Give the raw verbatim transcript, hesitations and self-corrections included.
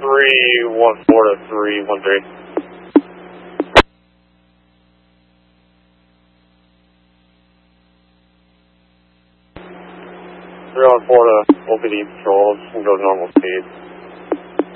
three one four to three one three. three one four to O P D patrol, just go normal speed.